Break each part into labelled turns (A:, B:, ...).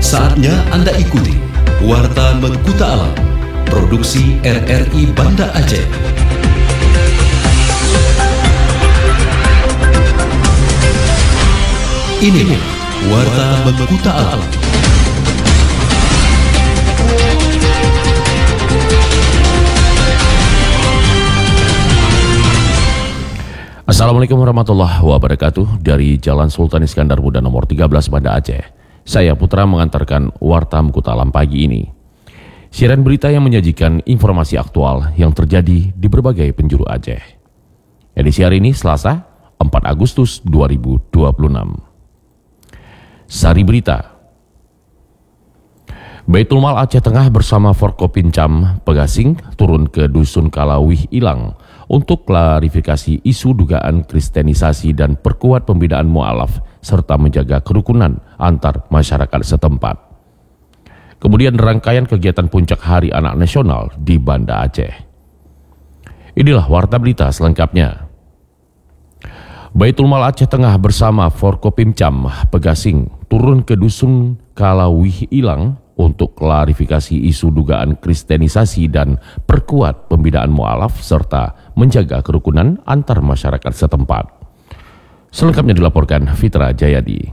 A: Saatnya Anda ikuti Warta Mekuta Alam, produksi RRI Banda Aceh. Ini Warta Mekuta Alam.
B: Assalamualaikum warahmatullahi wabarakatuh. Dari Jalan Sultan Iskandar Muda nomor 13 Banda Aceh, saya Putra mengantarkan Warta Mekuta Alam pagi ini. Siaran berita yang menyajikan informasi aktual yang terjadi di berbagai penjuru Aceh. Edisi hari ini Selasa 4 Agustus 2026. Sari Berita. Baitul Mal Aceh Tengah bersama Forkopincam Pegasing turun ke Dusun Kalawih Ilang untuk klarifikasi isu dugaan kristenisasi dan perkuat pembinaan mu'alaf serta menjaga kerukunan antar masyarakat setempat. Kemudian rangkaian kegiatan puncak Hari Anak Nasional di Banda Aceh. Inilah warta berita selengkapnya. Baitul Mal Aceh Tengah bersama Forkopimcam Pegasing turun ke Dusun Kalawih Ilang untuk klarifikasi isu dugaan kristenisasi dan perkuat pembinaan mu'alaf serta menjaga kerukunan antar masyarakat setempat. Selengkapnya dilaporkan Fitra Jayadi.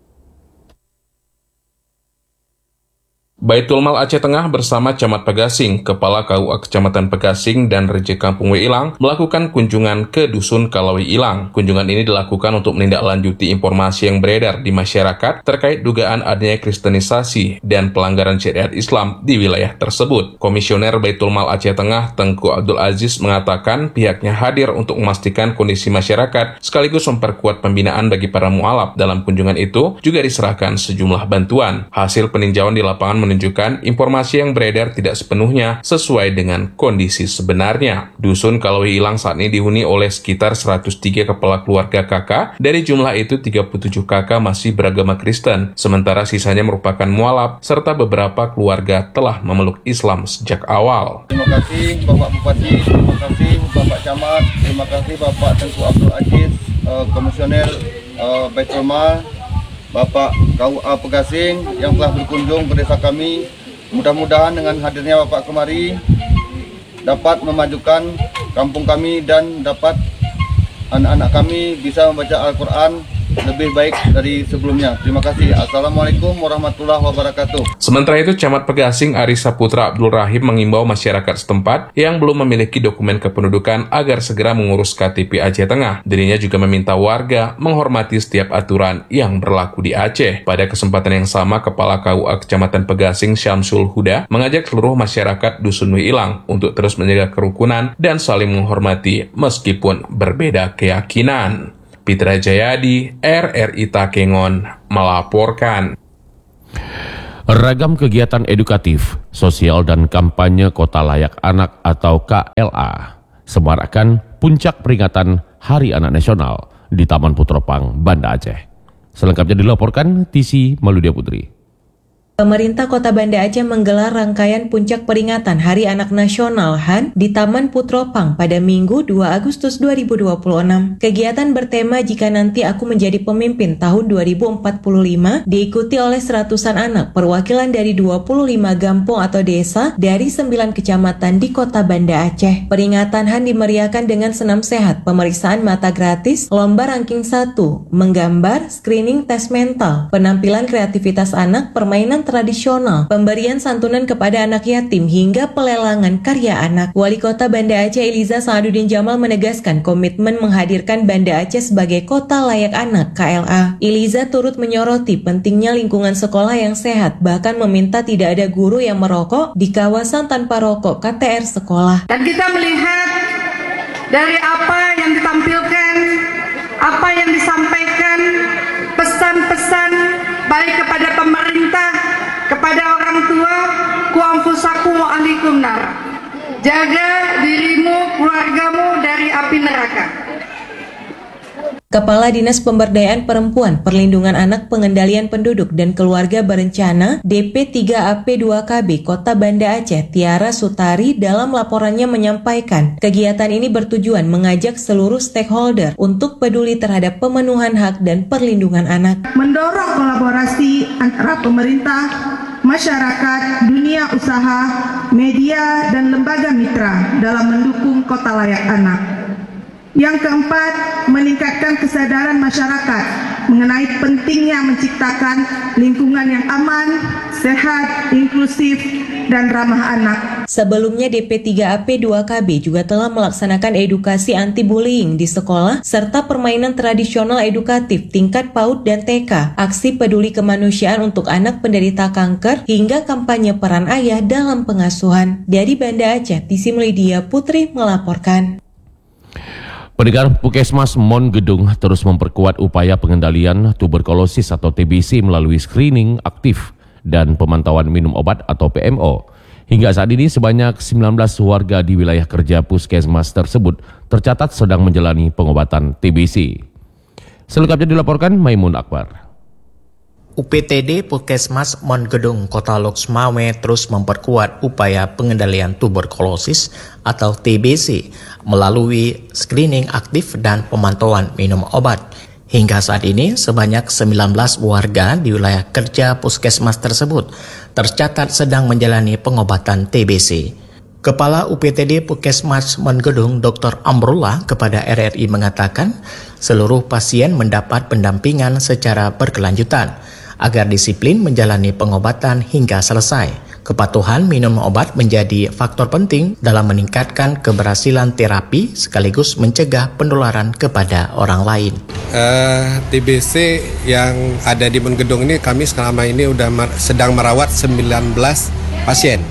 C: Baitul Mal Aceh Tengah bersama Camat Pegasing, Kepala KUA Kecamatan Pegasing dan Rejek Kampung Wilang melakukan kunjungan ke Dusun Kalawih Ilang. Kunjungan ini dilakukan untuk menindaklanjuti informasi yang beredar di masyarakat terkait dugaan adanya kristenisasi dan pelanggaran syariat Islam di wilayah tersebut. Komisioner Baitul Mal Aceh Tengah, Tengku Abdul Aziz, mengatakan pihaknya hadir untuk memastikan kondisi masyarakat sekaligus memperkuat pembinaan bagi para mu'alaf. Dalam kunjungan itu juga diserahkan sejumlah bantuan. Hasil peninjauan di lapangan menunjukkan informasi yang beredar tidak sepenuhnya sesuai dengan kondisi sebenarnya. Dusun Kalawih Ilang saat ini dihuni oleh sekitar 103 kepala keluarga kakak. Dari jumlah itu 37 kakak masih beragama Kristen, sementara sisanya merupakan mualaf serta beberapa keluarga telah memeluk Islam sejak awal.
D: Terima kasih Bapak Bupati, terima kasih Bapak Camat, terima kasih Bapak Tengku Abdul Aziz, Komisioner Baitul Mal, Bapak KUA Pegasing yang telah berkunjung ke desa kami. Mudah-mudahan dengan hadirnya Bapak kemari dapat memajukan kampung kami dan dapat anak-anak kami bisa membaca Al-Quran lebih baik dari sebelumnya. Terima kasih. Assalamualaikum warahmatullahi wabarakatuh.
C: Sementara itu, Camat Pegasing Ari Saputra Abdul Rahim mengimbau masyarakat setempat yang belum memiliki dokumen kependudukan agar segera mengurus KTP Aceh Tengah. Dirinya juga meminta warga menghormati setiap aturan yang berlaku di Aceh. Pada kesempatan yang sama, Kepala KUA Kecamatan Pegasing Syamsul Huda mengajak seluruh masyarakat Dusun Wilang untuk terus menjaga kerukunan dan saling menghormati meskipun berbeda keyakinan. Fitra Jayadi, RRI Takengon, melaporkan.
B: Ragam kegiatan edukatif, sosial dan kampanye Kota Layak Anak atau KLA semarakan puncak peringatan Hari Anak Nasional di Taman Putropang, Banda Aceh. Selengkapnya dilaporkan Tisi Maludia Putri.
E: Pemerintah Kota Banda Aceh menggelar rangkaian puncak peringatan Hari Anak Nasional HAN di Taman Putropang pada Minggu 2 Agustus 2026. Kegiatan bertema Jika Nanti Aku Menjadi Pemimpin tahun 2045 diikuti oleh seratusan anak perwakilan dari 25 kampung atau desa dari 9 kecamatan di Kota Banda Aceh. Peringatan HAN dimeriahkan dengan senam sehat, pemeriksaan mata gratis, lomba ranking 1, menggambar, screening tes mental, penampilan kreativitas anak, permainan tradisional, pemberian santunan kepada anak yatim, hingga pelelangan karya anak. Wali Kota Banda Aceh Iliza Saaduddin Jamal menegaskan komitmen menghadirkan Banda Aceh sebagai Kota Layak Anak KLA. Iliza turut menyoroti pentingnya lingkungan sekolah yang sehat, bahkan meminta tidak ada guru yang merokok di kawasan tanpa rokok KTR sekolah.
F: Dan kita melihat dari apa yang ditampilkan, apa yang disampaikan, pesan-pesan baik kepada pemerintah, kepada orang tua, ku anfusakum wa ahlikum nar. Jaga dirimu, keluargamu dari api neraka.
E: Kepala Dinas Pemberdayaan Perempuan, Perlindungan Anak, Pengendalian Penduduk dan Keluarga Berencana DP3AP2KB Kota Banda Aceh, Tiara Sutari, dalam laporannya menyampaikan kegiatan ini bertujuan mengajak seluruh stakeholder untuk peduli terhadap pemenuhan hak dan perlindungan anak.
F: Mendorong kolaborasi antara pemerintah, masyarakat, dunia usaha, media, dan lembaga mitra dalam mendukung Kota Layak Anak. Yang keempat, meningkatkan kesadaran masyarakat mengenai pentingnya menciptakan lingkungan yang aman, sehat, inklusif, dan ramah anak.
E: Sebelumnya DP3AP 2KB juga telah melaksanakan edukasi anti-bullying di sekolah serta permainan tradisional edukatif tingkat PAUD dan TK, aksi peduli kemanusiaan untuk anak penderita kanker, hingga kampanye peran ayah dalam pengasuhan. Dari Banda Aceh, Tisi Melidia Putri melaporkan.
B: Pendengar, Puskesmas Mon Gedung terus memperkuat upaya pengendalian tuberkulosis atau TBC melalui screening aktif dan pemantauan minum obat atau PMO. Hingga saat ini sebanyak 19 warga di wilayah kerja Puskesmas tersebut tercatat sedang menjalani pengobatan TBC. Selengkapnya dilaporkan Maimun Akbar.
G: UPTD Puskesmas Mon Gedung Kota Loksmawe terus memperkuat upaya pengendalian tuberkulosis atau TBC melalui screening aktif dan pemantauan minum obat. Hingga saat ini sebanyak 19 warga di wilayah kerja Puskesmas tersebut tercatat sedang menjalani pengobatan TBC. Kepala UPTD Puskesmas Mon Gedung Dr. Amrullah kepada RRI mengatakan seluruh pasien mendapat pendampingan secara berkelanjutan agar disiplin menjalani pengobatan hingga selesai. Kepatuhan minum obat menjadi faktor penting dalam meningkatkan keberhasilan terapi sekaligus mencegah penularan kepada orang lain.
H: TBC yang ada di Mon Gedung ini kami selama ini sedang merawat 19 pasien.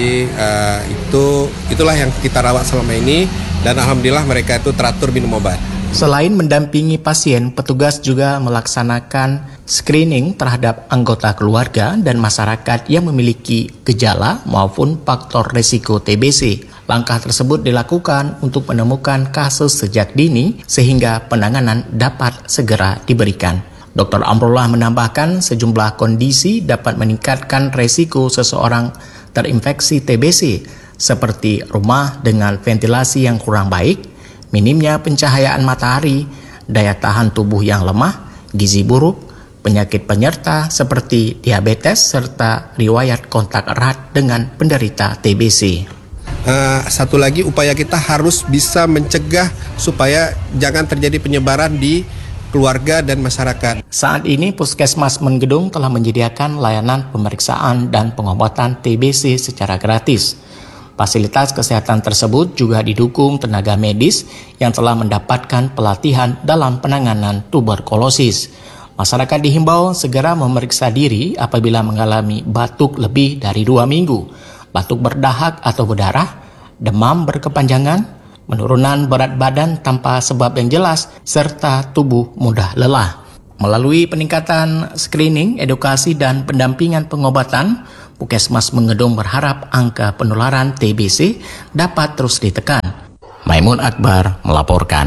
H: Itulah yang kita rawat selama ini dan alhamdulillah mereka itu teratur minum obat.
G: Selain mendampingi pasien, petugas juga melaksanakan screening terhadap anggota keluarga dan masyarakat yang memiliki gejala maupun faktor risiko TBC. Langkah tersebut dilakukan untuk menemukan kasus sejak dini sehingga penanganan dapat segera diberikan. Dr. Amrullah menambahkan sejumlah kondisi dapat meningkatkan risiko seseorang terinfeksi TBC seperti rumah dengan ventilasi yang kurang baik, minimnya pencahayaan matahari, daya tahan tubuh yang lemah, gizi buruk, penyakit penyerta seperti diabetes, serta riwayat kontak erat dengan penderita TBC.
H: Satu lagi upaya kita harus bisa mencegah supaya jangan terjadi penyebaran di keluarga dan masyarakat.
G: Saat ini Puskesmas Mon Gedung telah menyediakan layanan pemeriksaan dan pengobatan TBC secara gratis. Fasilitas kesehatan tersebut juga didukung tenaga medis yang telah mendapatkan pelatihan dalam penanganan tuberkulosis. Masyarakat dihimbau segera memeriksa diri apabila mengalami batuk lebih dari 2 minggu, batuk berdahak atau berdarah, demam berkepanjangan, penurunan berat badan tanpa sebab yang jelas, serta tubuh mudah lelah. Melalui peningkatan screening, edukasi, dan pendampingan pengobatan, Puskesmas Mon Gedung berharap angka penularan TBC dapat terus ditekan. Maimun Akbar melaporkan.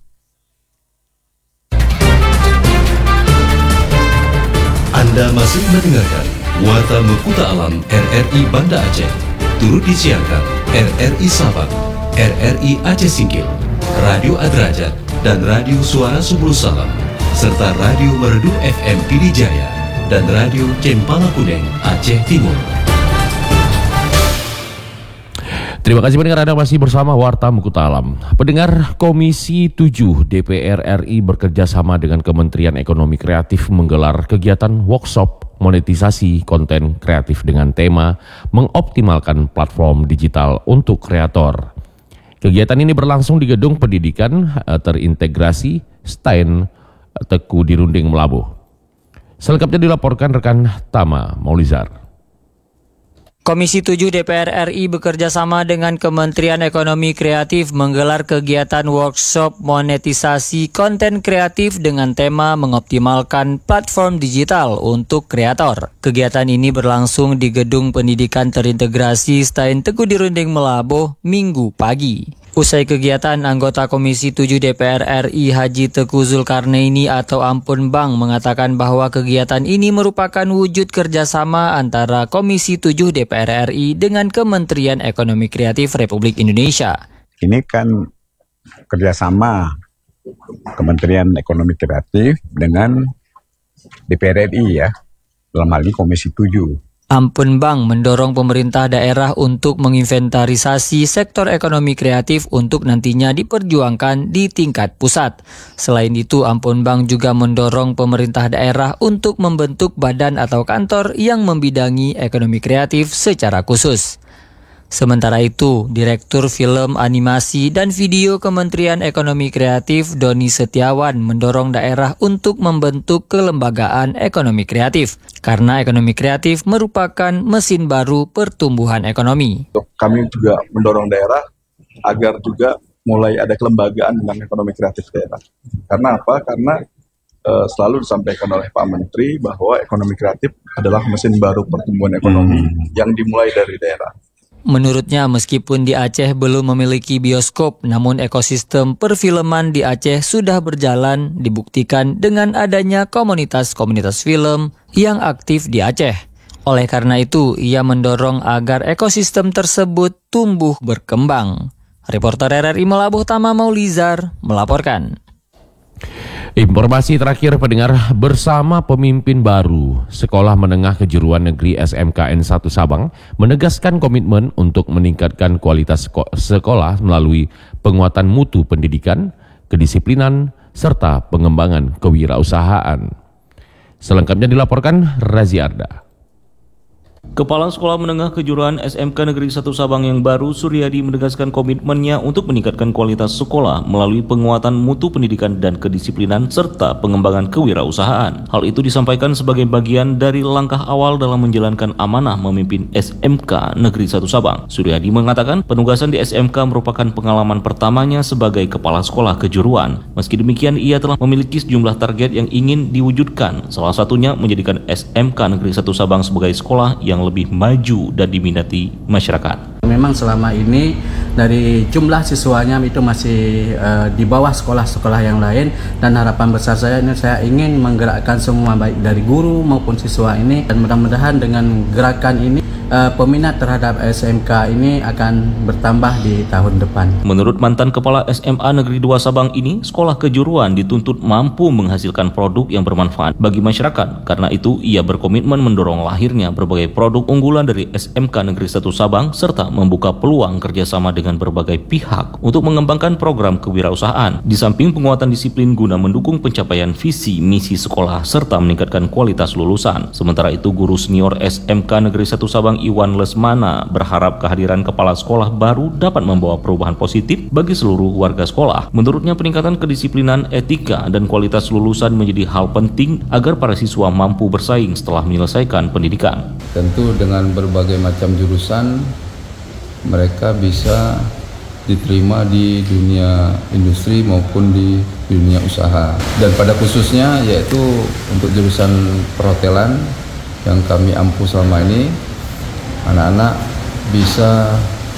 A: Anda masih mendengarkan Warta Mekuta Alam RRI Banda Aceh. Turut disiarkan RRI Sabang, RRI Aceh Singkil, Radio Adrajat, dan Radio Suara Subul Salam, serta Radio Merdu FM Pidijaya dan Radio Cempala Kuning Aceh Timur.
B: Terima kasih pendengar, Anda masih bersama Warta Mekuta Alam. Pendengar, Komisi 7 DPR RI bekerjasama dengan Kementerian Ekonomi Kreatif menggelar kegiatan workshop monetisasi konten kreatif dengan tema mengoptimalkan platform digital untuk kreator. Kegiatan ini berlangsung di Gedung Pendidikan Terintegrasi STAIN Teku di Runding Melabuh. Selengkapnya dilaporkan rekan Tama Maulizar.
I: Komisi 7 DPR RI bekerjasama dengan Kementerian Ekonomi Kreatif menggelar kegiatan workshop monetisasi konten kreatif dengan tema mengoptimalkan platform digital untuk kreator. Kegiatan ini berlangsung di Gedung Pendidikan Terintegrasi STAIN Teku di Runding Melabuh Minggu pagi. Usai kegiatan, anggota Komisi 7 DPR RI Haji Teku Zulkarnaini atau Ampun Bang mengatakan bahwa kegiatan ini merupakan wujud kerjasama antara Komisi 7 DPR RI dengan Kementerian Ekonomi Kreatif Republik Indonesia.
J: Ini kan kerjasama Kementerian Ekonomi Kreatif dengan DPR RI ya. dalam hal ini Komisi 7.
I: Ampun Bang mendorong pemerintah daerah untuk menginventarisasi sektor ekonomi kreatif untuk nantinya diperjuangkan di tingkat pusat. Selain itu, Ampun Bang juga mendorong pemerintah daerah untuk membentuk badan atau kantor yang membidangi ekonomi kreatif secara khusus. Sementara itu, Direktur Film, Animasi, dan Video Kementerian Ekonomi Kreatif Doni Setiawan mendorong daerah untuk membentuk kelembagaan ekonomi kreatif, karena ekonomi kreatif merupakan mesin baru pertumbuhan ekonomi.
K: Kami juga mendorong daerah agar juga mulai ada kelembagaan dengan ekonomi kreatif daerah. Karena apa? Karena selalu disampaikan oleh Pak Menteri bahwa ekonomi kreatif adalah mesin baru pertumbuhan ekonomi yang dimulai dari daerah.
I: Menurutnya, meskipun di Aceh belum memiliki bioskop, namun ekosistem perfilman di Aceh sudah berjalan, dibuktikan dengan adanya komunitas-komunitas film yang aktif di Aceh. Oleh karena itu, ia mendorong agar ekosistem tersebut tumbuh berkembang. Reporter RRI Melabuh Tama Maulizar melaporkan.
B: Informasi terakhir pendengar, bersama pemimpin baru, Sekolah Menengah Kejuruan Negeri SMKN 1 Sabang menegaskan komitmen untuk meningkatkan kualitas sekolah melalui penguatan mutu pendidikan, kedisiplinan, serta pengembangan kewirausahaan. Selengkapnya dilaporkan Razi Arda.
L: Kepala Sekolah Menengah Kejuruan SMK Negeri 1 Sabang yang baru, Suryadi, menegaskan komitmennya untuk meningkatkan kualitas sekolah melalui penguatan mutu pendidikan dan kedisiplinan serta pengembangan kewirausahaan. Hal itu disampaikan sebagai bagian dari langkah awal dalam menjalankan amanah memimpin SMK Negeri 1 Sabang. Suryadi mengatakan penugasan di SMK merupakan pengalaman pertamanya sebagai kepala sekolah kejuruan. Meski demikian, ia telah memiliki sejumlah target yang ingin diwujudkan. Salah satunya menjadikan SMK Negeri 1 Sabang sebagai sekolah yang lebih maju dan diminati masyarakat.
M: Memang selama ini dari jumlah siswanya itu masih di bawah sekolah-sekolah yang lain, dan harapan besar saya ingin menggerakkan semua baik dari guru maupun siswa ini, dan mudah-mudahan dengan gerakan ini peminat terhadap SMK ini akan bertambah di tahun depan.
L: Menurut mantan Kepala SMA Negeri 2 Sabang ini, sekolah kejuruan dituntut mampu menghasilkan produk yang bermanfaat bagi masyarakat. Karena itu, ia berkomitmen mendorong lahirnya berbagai produk unggulan dari SMK Negeri 1 Sabang serta membuka peluang kerjasama dengan berbagai pihak untuk mengembangkan program kewirausahaan. Di samping penguatan disiplin guna mendukung pencapaian visi misi sekolah serta meningkatkan kualitas lulusan. Sementara itu, guru senior SMK Negeri 1 Sabang Iwan Lesmana berharap kehadiran kepala sekolah baru dapat membawa perubahan positif bagi seluruh warga sekolah. Menurutnya, peningkatan kedisiplinan, etika, dan kualitas lulusan menjadi hal penting agar para siswa mampu bersaing setelah menyelesaikan pendidikan.
N: Tentu dengan berbagai macam jurusan mereka bisa diterima di dunia industri maupun di dunia usaha. Dan pada khususnya yaitu untuk jurusan perhotelan yang kami ampu selama ini, anak-anak bisa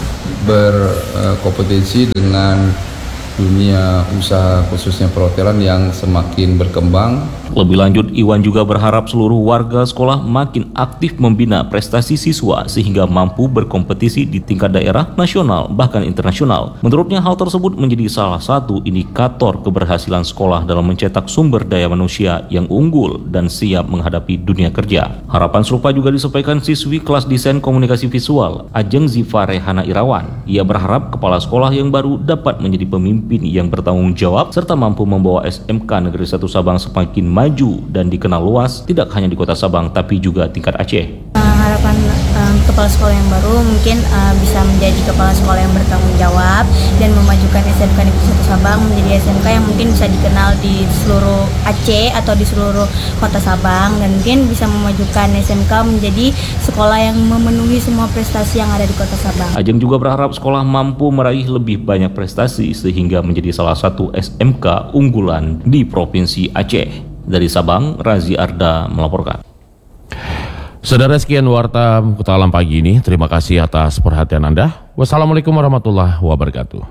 N: berkompetensi dengan dunia usaha khususnya perhotelan yang semakin berkembang.
L: Lebih lanjut, Iwan juga berharap seluruh warga sekolah makin aktif membina prestasi siswa sehingga mampu berkompetisi di tingkat daerah, nasional, bahkan internasional. Menurutnya, hal tersebut menjadi salah satu indikator keberhasilan sekolah dalam mencetak sumber daya manusia yang unggul dan siap menghadapi dunia kerja. Harapan serupa juga disampaikan siswi kelas desain komunikasi visual, Ajeng Ziva Rehana Irawan. Ia berharap kepala sekolah yang baru dapat menjadi pemimpin yang bertanggung jawab serta mampu membawa SMK Negeri 1 Sabang semakin maju dan dikenal luas tidak hanya di Kota Sabang tapi juga tingkat Aceh.
O: Harapan kepala sekolah yang baru mungkin bisa menjadi kepala sekolah yang bertanggung jawab dan memajukan SMK Negeri 1 Sabang menjadi SMK yang mungkin bisa dikenal di seluruh Aceh atau di seluruh Kota Sabang, dan mungkin bisa memajukan SMK menjadi sekolah yang memenuhi semua prestasi yang ada di Kota Sabang.
L: Ajeng juga berharap sekolah mampu meraih lebih banyak prestasi sehingga menjadi salah satu SMK unggulan di Provinsi Aceh. Dari Sabang, Razi Arda melaporkan.
B: Saudara, sekian Warta Kota Alam pagi ini. Terima kasih atas perhatian Anda. Wassalamualaikum warahmatullahi wabarakatuh.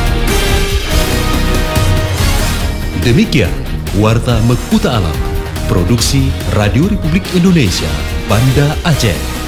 A: Demikian Warta Mekuta Alam, produksi Radio Republik Indonesia, Banda Aceh.